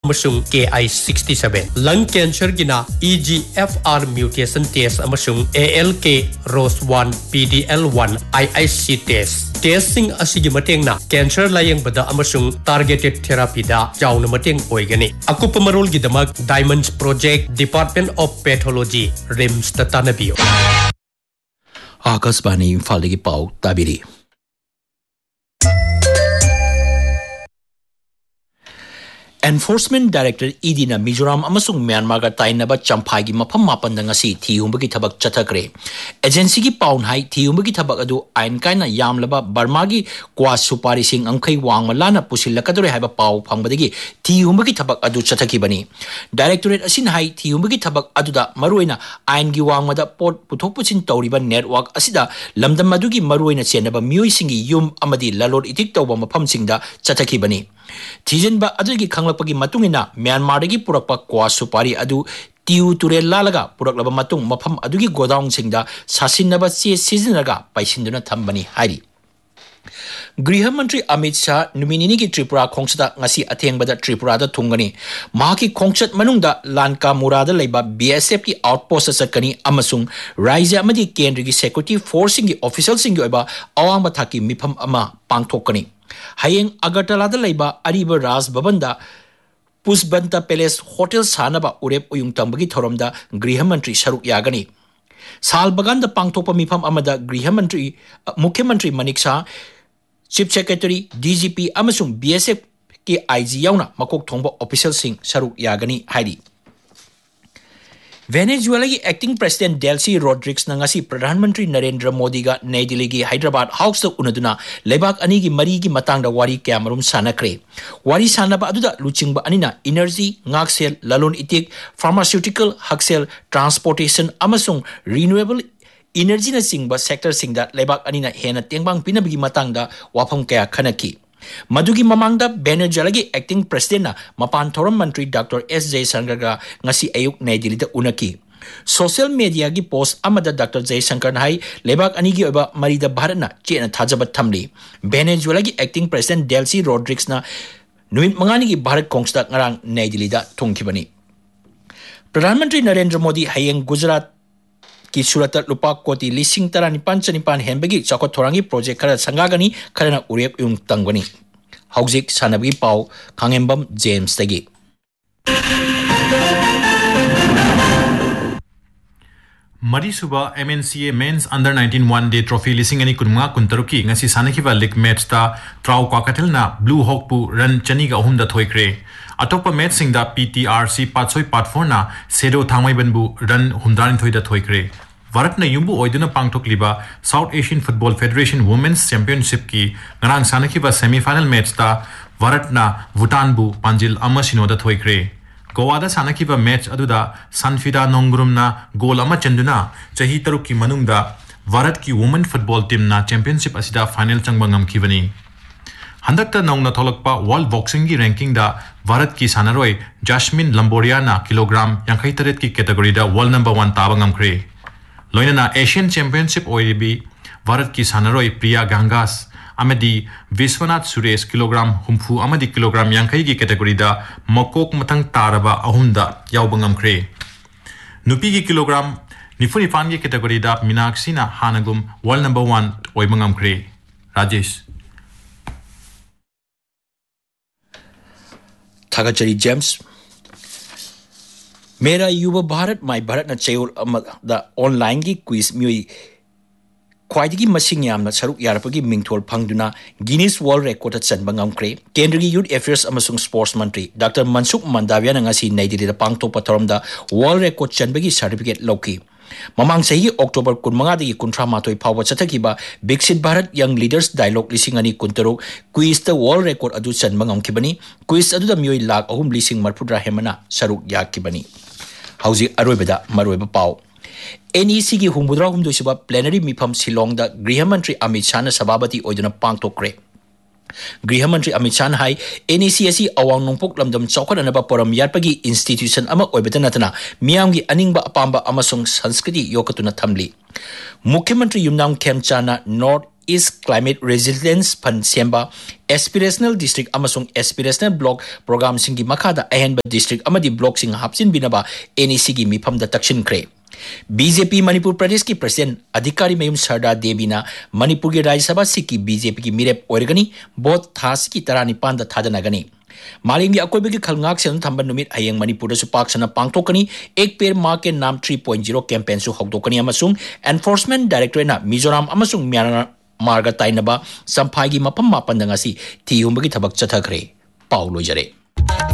KI67 lung cancer gina EGFR mutation test amasung ALK ROS1 PDL1 IIC test sing asigi matengna cancer layang bada amasung targeted therapy da jauna mateng oigani akupa marol gidamak Diamonds Project Department of Pathology RIMS tatanabio Akasbani Imphal gi pau tabiri Enforcement Director Idina Mizoram amasung Myanmar ga tainaba champhai gi mafam mapan da ngasi thiumbagi thabak chathakre agency gi paun hai thiumbagi thabak adu ain kaina yamlaba Burma gi kwa supari sing angkhai wangma lana pusilakadore haiba pau phangbadagi thiumbagi thabak adu chathaki bani Directorate asin hai thiumbagi thabak adu da maruina ain gi wangma da port puthok puchin tawriba network asida lamdam adugi maruina chenaba mioi singi yum amadi lalor itik tawba mafam singda chathaki bani Thijenba adugi khanglapagi matungina Myanmar dagi purakpa kwa supari adu tiu turel lalaga puraklaba matung mafam adugi godown singda sasinaba che seasinaga paisinduna thambani hari Griha Mantri Amit Shah numinini gi Tripura khongsata ngasi athengbada Tripura da thungani mahaki khongsat manungda Lanka Murada leiba BSF ki outpost sakani amasung Raija amadi Kendra gi security force gi official sing gi oba awang thaki mifam ama pangthokani Hayeng Agartala da leiba Ariba Raj Bhavanda Pusbanta Palace Hotel Sanaba Urep Uyung Tambagi Thoromda Griha Mantri Sharuk Yagani Sal Baganda Pangthopa Mifam Amada Griha Mantri Mukhya Mantri Manik Shah Chief Secretary DGP amasung BSF ki IG yauna makok thongba official sing Sharuk Yagani haidi Venezuela ki acting president Delcy Rodriguez na ngasi Pradhan Mantri Narendra Modi ga Nai Delhi gi Hyderabad house ta unaduna lebak ani gi mari gi matang da wari kamarum sanakre wari sanaba aduda luchingba anina energy ngaksel lalon itik pharmaceutical haksel transportation amasung renewable energy na singba sector singda lebak anina hena tengbang pinabigi matang da wafam kaya khanaki Madugi mamangda Venezuela gi acting president na mapan thoram mantri Dr. S. Jaishankar ga ngasi ayuk Nai Delhi da unaki social media gi post amada Dr. Jaishankar hai lebak ani gi oba marida bharat na chena thajabat thamli Venezuela gi acting president Delcy Rodriguez na nuit mangani gi bharat kongstak ngarang Nai Delhi da thongkibani Pradhan Mantri Narendra Modi hayeng Gujarat ki surata lupa koti lising tara nipan henbagi chakot thorangi project kara sangagani karana urep yung tangwani hauzik sanabgi pau Khangembam James tagi Marisuba MNCA Men's Under 19 One Day Trophy lising ani kunma kuntaruki ngasi sanakiba league match ta Trau Kwakatel na Blue Hawk pu run chani ga ahum da thoikre atopa match sing da PTRC Patsoi Pat4 na Sedo Thangmai Banbu run humdan thoi da thoikre Varat na yumbu oiduna pangthok liba South Asian Football Federation Women's Championship ki ngarang sanakiba semi final match ta Varat na Bhutan bu Panjil amasino da thoikre Goa da sanakiba match aduda Sanfida Nongrum na goal ama chanduna chahi taruk ki manungda Varat ki women football team na championship asida final changbangam kibani Handakta naungna tholakpa world boxing ki ranking da Varat ki sanaroi Jasmine Lamboria na kilogram 53 ki category da world number 1 tabangam kre Loina na Asian Championship OIB Varat ki sanaroi Priya Gangas amadi Viswanath Suresh kilogram humfu amadi kilogram yankai ki category da makok matang taraba ahunda yaubangam kre nupi ki kilogram nifunipan ki category da Minakshi na Hanagum world number 1 oibangam kre Rajesh Thagachari James Mera Yuva Bharat My Bharat na chayol da online ki quiz mioi Kwaidigi masing yamna saruk yarapagi mingthol phangduna Guinness World Record at chanba ngamkre Kendra Youth Affairs amasung Sports Mantri Dr. Mansukh Mandavia na ngasi Nai Delhi da pangthokpa thoramda World Record chanbagi certificate lauki Mamang sahi October 15 dagi 38 phawba chathakiba Biksit Bharat Young Leaders Dialogue lising ani kuntaruk quiz the world record adu chanba ngamkibani quiz adu da mioi lakh 3 lising marphudra hemana saruk yakibani hauji aroibada maroiba pau NEC ki humbudra humdusiba plenary mifam Shillong da Griha Mantri Amit Shah na sababati oiduna pangthokre Griha Mantri Amit Shah hai NEC asi awang nongpok lamdam chawkhanaba poram yarpagi institution ama oibata natana miyamgi aningba apamba amasung sanskriti yokatuna thamli Mukhya Mantri Yumnam Khemcha na North East Climate Resilience Fund Semba Aspirational District amasung Aspirational Block Program singi makada ahenba district amadi block sing hapsin binaba NEC gi mifam da takshin kre BJP Manipur Pradesh की president अधिकारी मयूम सरदार देवी ना मणिपुर के Rajya Sabha seat की BJP की मिरेप ओरगनी both थास की तरह निपान the थादनगनी मालिंग अकोइब की खलंगाक से थंबन नुमित हयेंग मणिपुर दसु पाक्सना पांगथोकनी एक पेड़ मां के नाम 3.0 कैंपेन सु हौदोकनी अमसुंग एनफोर्समेंट डायरेक्टरेट ना मिजोराम अमसुंग म्यांमार गा ताइनबा संफाई की मफम मापन दंगासी थी हुंबगी थबक चथखरे पाउ लोइजरे